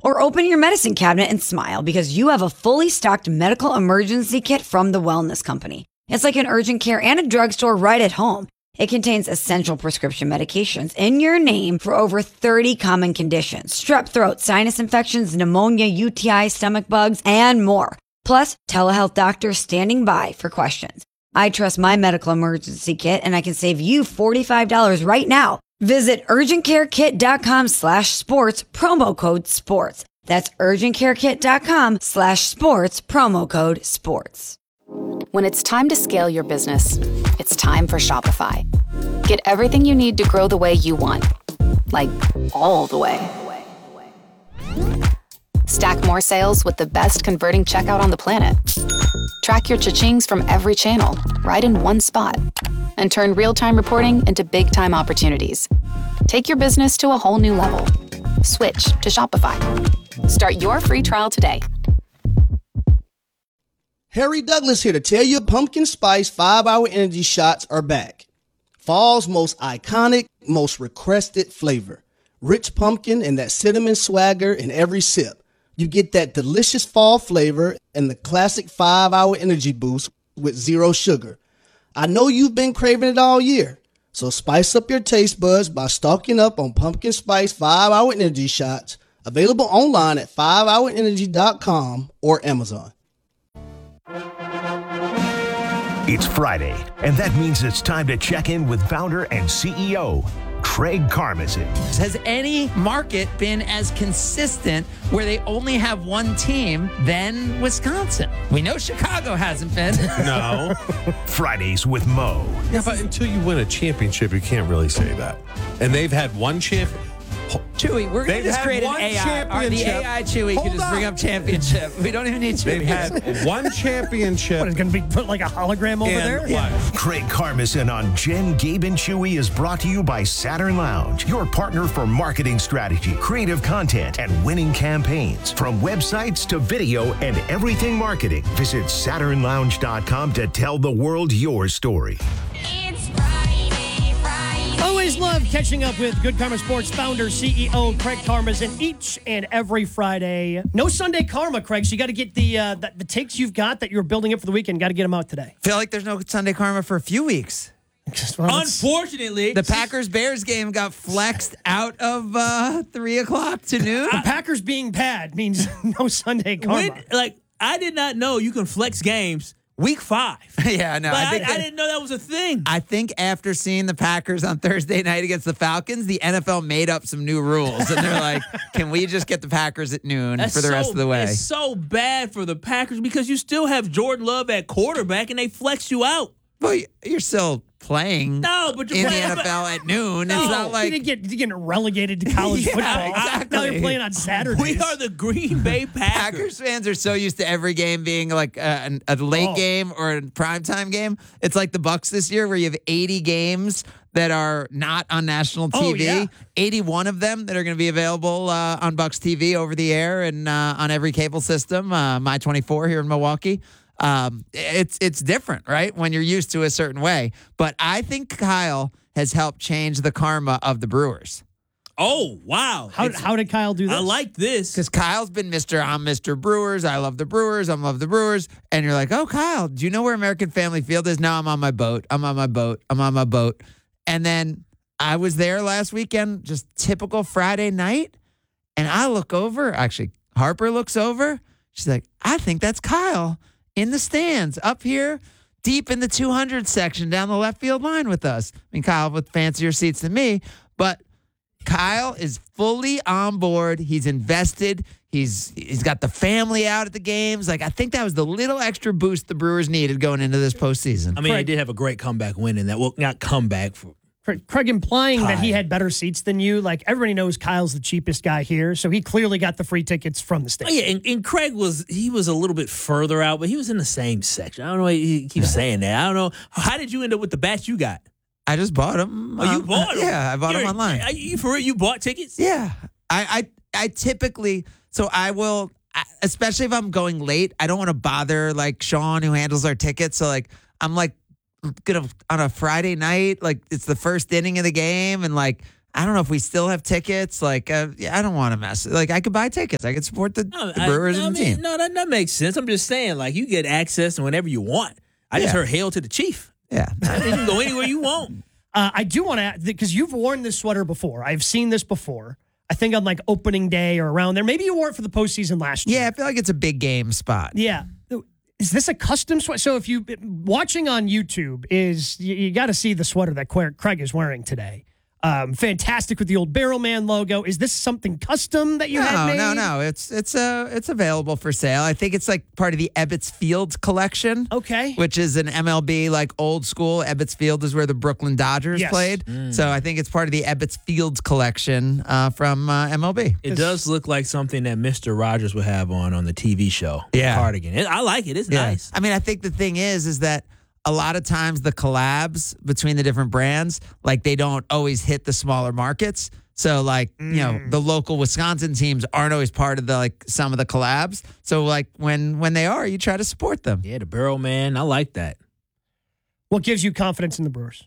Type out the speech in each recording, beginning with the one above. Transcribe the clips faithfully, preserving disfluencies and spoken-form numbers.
Or open your medicine cabinet and smile because you have a fully stocked medical emergency kit from the Wellness Company. It's like an urgent care and a drugstore right at home. It contains essential prescription medications in your name for over thirty common conditions: strep throat, sinus infections, pneumonia, U T I, stomach bugs, and more. Plus, telehealth doctors standing by for questions. I trust my medical emergency kit, and I can save you forty-five dollars right now. Visit urgentcarekit.com slash sports, promo code sports. That's urgentcarekit.com slash sports, promo code sports. When it's time to scale your business, it's time for Shopify. Get everything you need to grow the way you want. Like, all the way. Stack more sales with the best converting checkout on the planet. Track your cha-chings from every channel, right in one spot. And turn real-time reporting into big-time opportunities. Take your business to a whole new level. Switch to Shopify. Start your free trial today. Harry Douglas here to tell you pumpkin spice five-hour energy shots are back. Fall's most iconic, most requested flavor. Rich pumpkin and that cinnamon swagger in every sip. You get that delicious fall flavor and the classic five-hour energy boost with zero sugar. I know you've been craving it all year, so spice up your taste buds by stocking up on pumpkin spice five-hour energy shots, available online at five hour energy dot com or Amazon. It's Friday, and that means it's time to check in with founder and C E O, Craig Karmazin. Has any market been as consistent where they only have one team than Wisconsin? We know Chicago hasn't been. No. Fridays with Mo. Yeah, but until you win a championship, you can't really say that. And they've had one champ. Chewy, we're going to just create an A I. Or the A I Chewy Hold can just on. bring up championship. We don't even need Chewy. They've had one championship. What, is going to be put like a hologram over and there? what? Craig Karmazin on Jen, Gabe, and Chewy is brought to you by Saturn Lounge, your partner for marketing strategy, creative content, and winning campaigns. From websites to video and everything marketing, visit saturn lounge dot com to tell the world your story. It's Friday, Friday. Always love catching up with Good Karma Sports founder, C E O Craig Karmazin each and every Friday. No Sunday karma, Craig, so you got to get the, uh, the the takes you've got that you're building up for the weekend. Got to get them out today. Feel like there's no Sunday karma for a few weeks. Well, it's- Unfortunately, The Packers-Bears game got flexed out of uh, three o'clock to noon. the Packers being bad means no Sunday karma. when, like I did not know you can flex games week five. yeah, no. Like, I, I, think I didn't know that was a thing. I think after seeing the Packers on Thursday night against the Falcons, the N F L made up some new rules. And they're like, can we just get the Packers at noon That's for the so, rest of the way? It's so bad for the Packers because you still have Jordan Love at quarterback and they flex you out. Well, you're still playing No, but you're in the playing, N F L at noon. No. It's not you like didn't get you getting relegated to college Yeah, football. exactly. Now you're playing on Saturdays. We are the Green Bay Packers. Packers fans are so used to every game being like a, a late Oh. game or a primetime game. It's like the Bucks this year where you have eighty games that are not on national T V. Oh, yeah. eighty-one of them that are going to be available uh, on Bucks T V over the air and uh, on every cable system, uh, My twenty-four here in Milwaukee. Um, it's it's different, right? When you're used to a certain way. But I think Kyle has helped change the karma of the Brewers. Oh, wow. How, It's- how did Kyle do this? I like this. Because Kyle's been Mister I'm Mister Brewers. I love the Brewers. I love the Brewers. And you're like, oh, Kyle, do you know where American Family Field is? No, I'm on my boat. I'm on my boat. I'm on my boat. And then I was there last weekend, just typical Friday night. And I look over. Actually, Harper looks over. She's like, I think that's Kyle in the stands up here deep in the two hundred section down the left field line with us. I mean, Kyle with fancier seats than me, but Kyle is fully on board. He's invested. He's he's got the family out at the games. Like, I think that was the little extra boost the Brewers needed going into this postseason. I mean, Craig- they did have a great comeback win in that. Well, not comeback. For, Craig, Craig implying that he Kyle. had better seats than you. Like, everybody knows Kyle's the cheapest guy here, so he clearly got the free tickets from the oh, state. yeah, and, and Craig was, he was a little bit further out, but he was in the same section. I don't know why he keeps saying that. I don't know. How did you end up with the bats you got? I just bought them. Oh, you bought them? Yeah, I bought them You're- online. Are you for it? You bought tickets? Yeah. I, I I typically, so I will, I- especially if I'm going late, I don't want to bother like Sean who handles our tickets. So like, I'm like, gonna on a Friday night, like it's the first inning of the game, and like I don't know if we still have tickets. Like, uh, yeah, I don't want to mess. Like, I could buy tickets. I could support the, No, the I- Brewers I and the mean, team. No, that, that makes sense. I'm just saying, like, you get access whenever you want. I just Yeah. heard hail to the chief. Yeah. I mean, you can go anywhere you want. Uh, I do want to, because you've worn this sweater before. I've seen this before. I think on like opening day or around there. Maybe you wore it for the postseason last year. Yeah, I feel like it's a big game spot. Yeah. Is this a custom sweater? So if you watching on YouTube is you, you got to see the sweater that Craig is wearing today. Um, fantastic with the old Barrelman logo. Is this something custom that you no, had made? No, no, It's it's uh, it's available for sale. I think it's like part of the Ebbets Field collection. Okay. Which is an M L B like old school. Ebbets Field is where the Brooklyn Dodgers Yes. played. So I think it's part of the Ebbets Field collection uh, from uh, M L B. It does look like something that Mister Rogers would have on on the T V show. Yeah. Cardigan. It, I like it. It's Yeah. nice. I mean, I think the thing is, is that a lot of times the collabs between the different brands, like they don't always hit the smaller markets. So like, you know, the local Wisconsin teams aren't always part of the like some of the collabs. So like when when they are, you try to support them. Yeah, the Barrel Man. I like that. What gives you confidence in the Brewers?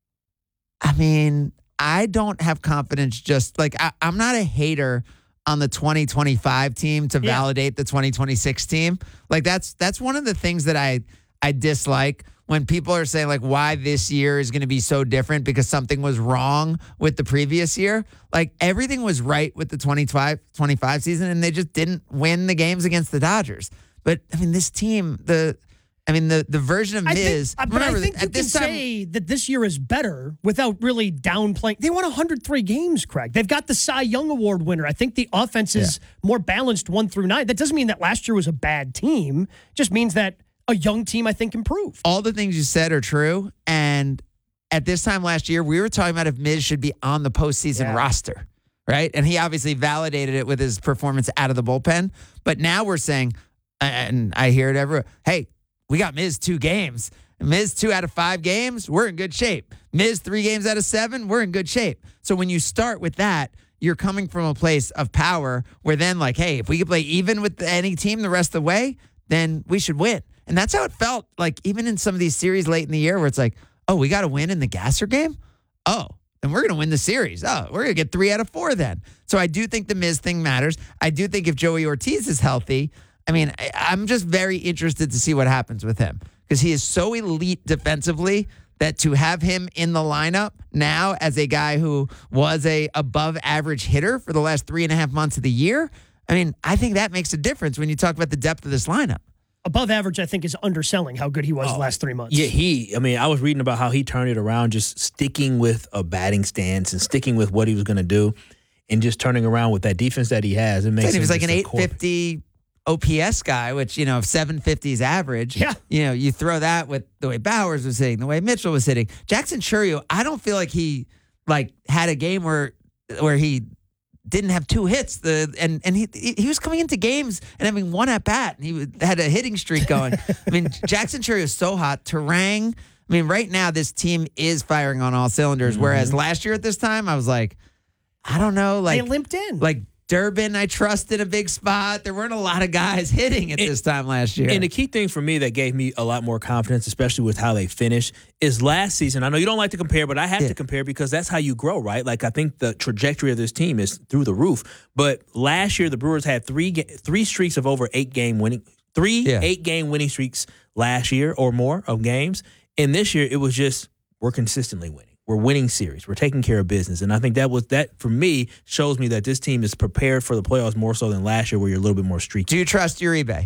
I mean, I don't have confidence just like I, I'm not a hater on the twenty twenty-five team to Yeah. validate the twenty twenty-six team. Like that's that's one of the things that I I dislike when people are saying like why this year is going to be so different because something was wrong with the previous year. Like everything was right with the twenty-five twenty-five season and they just didn't win the games against the Dodgers. But I mean this team, the I mean the the version of I Miz, think, but I remember, think you at can this time, say that this year is better without really downplaying. They won one hundred three games, Craig. They've got the Cy Young Award winner. I think the offense is more balanced one through nine. That doesn't mean that last year was a bad team. It just means that a young team, I think, improved. all the things you said are true. And at this time last year, we were talking about if Miz should be on the postseason Yeah. roster, right? And he obviously validated it with his performance out of the bullpen. But now we're saying, and I hear it everywhere, hey, we got Miz two games. Miz two out of five games, we're in good shape. Miz three games out of seven, we're in good shape. So when you start with that, you're coming from a place of power where then like, hey, if we could play even with any team the rest of the way, then we should win. And that's how it felt, like, even in some of these series late in the year where it's like, oh, we got to win in the Gasser game? Oh, and we're going to win the series. Oh, we're going to get three out of four then. So I do think the Miz thing matters. I do think if Joey Ortiz is healthy, I mean, I, I'm just very interested to see what happens with him because he is so elite defensively that to have him in the lineup now as a guy who was a above average hitter for the last three and a half months of the year, I mean, I think that makes a difference when you talk about the depth of this lineup. Above average, I think, is underselling how good he was the last three months. Yeah, he, I mean, I was reading about how he turned it around, just sticking with a batting stance and sticking with what he was going to do and just turning around with that defense that he has. It makes He him was like just an a eight fifty O P S guy, which, you know, if seven fifty is average, Yeah. you know, you throw that with the way Bowers was hitting, the way Mitchell was hitting. Jackson Churio, I don't feel like he, like, had a game where where he didn't have two hits. The and and he he was coming into games and having one at bat, and he was- had a hitting streak going. I mean, Jackson Churio is so hot. Terang. I mean, right now this team is firing on all cylinders. Whereas last year at this time, I was like, I don't know, like they limped in. like Durbin, I trust in a big spot. There weren't a lot of guys hitting at And- this time last year. And the key thing for me that gave me a lot more confidence, especially with how they finished, is last season. I know you don't like to compare, but I have Yeah. to compare because that's how you grow, right? Like I think the trajectory of this team is through the roof. But last year, the Brewers had three ga- three streaks of over eight game winning, three Yeah. eight game winning streaks last year or more of games. And this year, it was just we're consistently winning. We're winning series. We're taking care of business. And I think that was that for me shows me that this team is prepared for the playoffs more so than last year where you're a little bit more streaky. do you trust Uribe?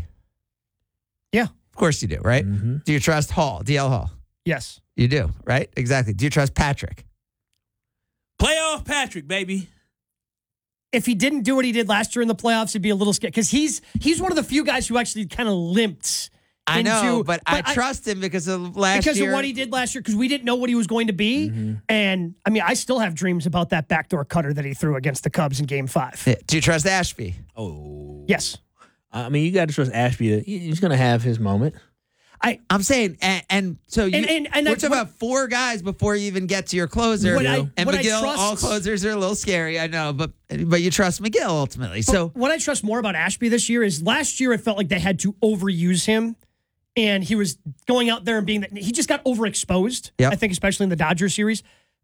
Yeah. Of course you do, right? Mhm. Do you trust Hall, D L Hall? Yes. You do, right? Exactly. Do you trust Patrick? Playoff Patrick, baby. If he didn't do what he did last year in the playoffs, he'd be a little scared because he's he's one of the few guys who actually kind of limped. I know, into- but, I trust him because of last because year. of what he did last year, because we didn't know what he was going to be. And I mean, I still have dreams about that backdoor cutter that he threw against the Cubs in game five. Yeah. Do you trust Ashby? Oh. Yes. I mean, you got to trust Ashby. To, he's going to have his moment. I I'm saying, and, and so you, And- and- and we're I- talking what- about four guys before you even get to your closer. What I- and what I McGill, trust- all closers are a little scary, I know, but but you trust McGill ultimately. So what I trust more about Ashby this year is last year it felt like they had to overuse him. And he was going out there and being that he just got overexposed, Yep. I think, especially in the Dodgers series.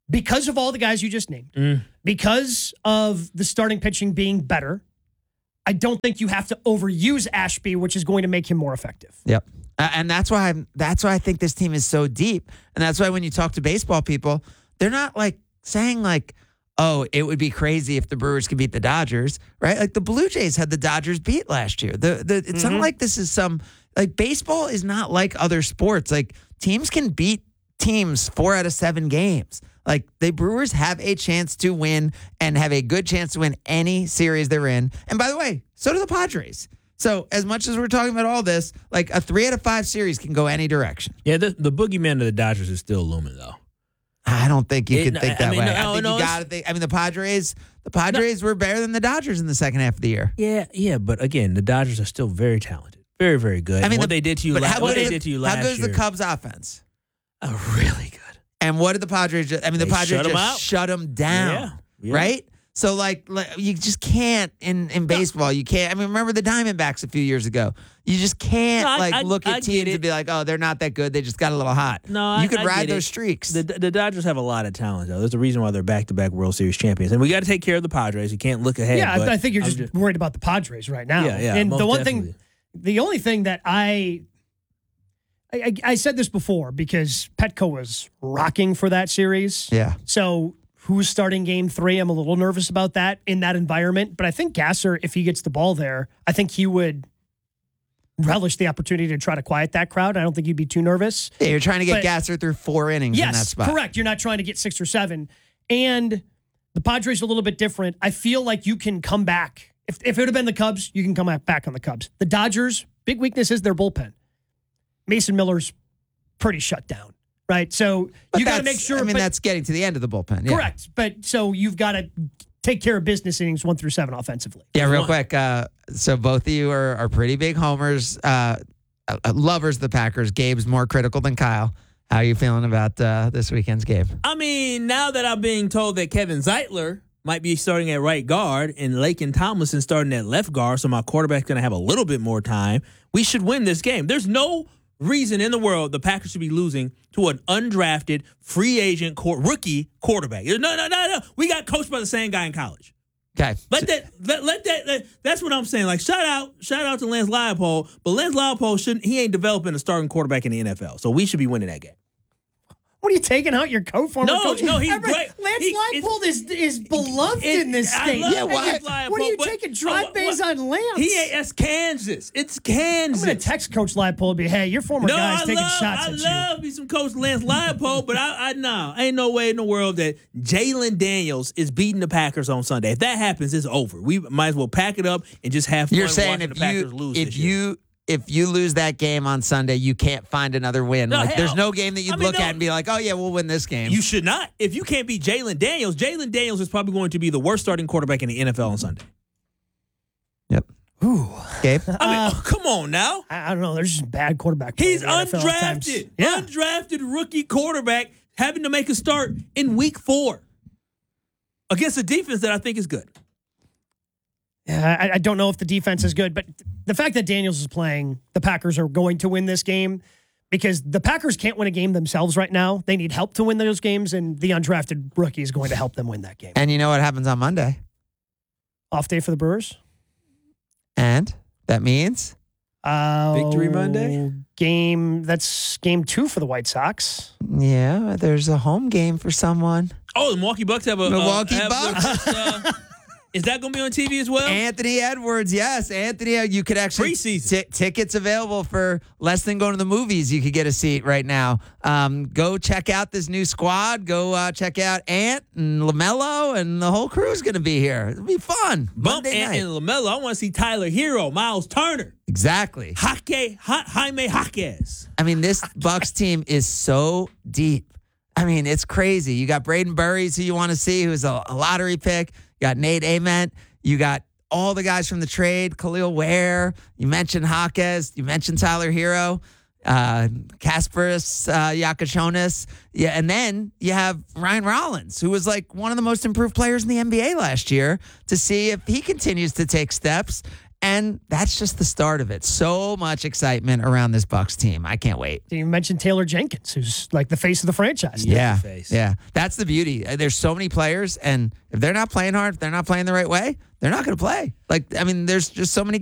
because of all the guys you just named, Mm. because of the starting pitching being better, I don't think you have to overuse Ashby, which is going to make him more effective. Yep. Uh, and that's why I'm, that's why I think this team is so deep. And that's why when you talk to baseball people, they're not like saying like, oh, it would be crazy if the Brewers could beat the Dodgers, right? Like the Blue Jays had the Dodgers beat last year. The the it's Mm-hmm. not like this is some like baseball is not like other sports. Like teams can beat teams four out of seven games. Like the Brewers have a chance to win and have a good chance to win any series they're in. And by the way, so do the Padres. So as much as we're talking about all this, like a three out of five series can go any direction. Yeah, the, the boogeyman of the Dodgers is still looming, though. I don't think you It- can think I that mean, way. no, I think no, you it's- got to think. I mean, the Padres, the Padres were better than the Dodgers in the second half of the year. Yeah, yeah, but again, the Dodgers are still very talented, very, very good. I mean, And what the- they did to you, but la- how what good they is- did to you How last good is the year, Cubs offense? oh, really good. And what did the Padres? Just, I mean, the They Padres shut 'em just out. shut them down, Yeah, yeah. right? So like, like, you just can't in in baseball. You can't. I mean, remember the Diamondbacks a few years ago. You just can't No, I- like I- look I at get teams it. and be like, oh, they're not that good. They just got a little hot. No, you I- could I ride get those it. streaks. The, the Dodgers have a lot of talent, though. There's a reason why they're back-to-back World Series champions, and we got to take care of the Padres. You can't look ahead. Yeah, but I, I think you're I'm just, worried about the Padres right now. Yeah, yeah, And most the one definitely. thing, the only thing that I, I, I, I said this before because Petco was rocking for that series. yeah. So who's starting game three? I'm a little nervous about that in that environment. But I think Gasser, if he gets the ball there, I think he would relish the opportunity to try to quiet that crowd. I don't think he'd be too nervous. Yeah, you're trying to get But- Gasser through four innings in that Yes, spot. correct. You're not trying to get six or seven. And the Padres are a little bit different. I feel like you can come back. If, if it would have been the Cubs, you can come back back on the Cubs. The Dodgers, big weakness is their bullpen. Mason Miller's pretty shut down, right? So But you got to that's- make sure. I mean, but- that's getting to the end of the bullpen. Yeah. correct. But so you've got to take care of business innings one through seven offensively. Yeah, real quick. Uh, so both of you are, are pretty big homers, uh, uh, lovers of the Packers. Gabe's more critical than Kyle. How are you feeling about uh, this weekend's game? I mean, now that I'm being told that Kevin Zeitler might be starting at right guard and Laken Tomlinson starting at left guard, so my quarterback's going to have a little bit more time, we should win this game. There's no reason in the world the Packers should be losing to an undrafted, free agent, qu- rookie quarterback. No, no, no, no. We got coached by the same guy in college. Okay. Let that, let, let that, let, that's what I'm saying. Like, shout out, shout out to Lance Leipold, but Lance Leipold shouldn't, he ain't developing a starting quarterback in the N F L. So we should be winning that game. What are you taking out your co-former No, coach? no, he's Every- great. Lance He- Leipold is is beloved It- in this I state. love Yeah, why- Lance Leipold, What are you but- taking drive oh, bays what- on Lance? He ain't, that's Kansas. It's I'm Kansas. going to text Coach Leipold and be, hey, your former no, guy's I taking love, shots I at you. love me some Coach Lance Leipold, but I, I know ain't no way in the world that Jalen Daniels is beating the Packers on Sunday. If that happens, it's over. We might as well pack it up and just have fun You're saying watching if the Packers you lose if this year. you if you lose that game on Sunday, you can't find another win. No, like hell. there's no game that you'd I mean, look no. at and be like, oh yeah, we'll win this game. You should not. If you can't beat Jalen Daniels, Jalen Daniels is probably going to be the worst starting quarterback in the N F L on Sunday. Yep. Ooh. Gabe? I mean, Uh, oh, come on now. I, I don't know. There's just bad quarterback play He's in the N F L at times. undrafted. Yeah. Undrafted rookie quarterback having to make a start in week four against a defense that I think is good. Yeah, I, I don't know if the defense is good, but the fact that Daniels is playing, the Packers are going to win this game because the Packers can't win a game themselves right now. They need help to win those games, and the undrafted rookie is going to help them win that game. And you know what happens on Monday? Off day for the Brewers. And that means Uh, Victory Monday? Game, that's game two for the White Sox. yeah, there's a home game for someone. Oh, the Milwaukee Bucks have a Milwaukee uh, have Bucks. their first, uh, is that going to be on T V as well? Anthony Edwards, yes. Anthony, you could actually Preseason. t- tickets available for less than going to the movies. You could get a seat right now. Um, go check out this new squad. Go uh, check out Ant and LaMelo, and the whole crew is going to be here. It'll be fun. Bump Monday and, night. and LaMelo. I want to see Tyler Hero, Miles Turner, Exactly. Jaque, ha, Jaime Jaquez. I mean, this Bucks team is so deep. I mean, it's crazy. You got Braden Burries, who you want to see, who's a, a lottery pick. You got Nate Ament. You got all the guys from the trade, Khalil Ware. You mentioned Jaquez. You mentioned Tyler Hero, uh, Kasparis uh, Yakachonis. Yeah, and then you have Ryan Rollins, who was like one of the most improved players in the N B A last year, to see if he continues to take steps. And that's just the start of it. So much excitement around this Bucks team. I can't wait. Didn't even mention Taylor Jenkins, who's like the face of the franchise. Yeah, face. yeah. That's the beauty. There's so many players, and if they're not playing hard, if they're not playing the right way, they're not going to play. Like, I mean, there's just so many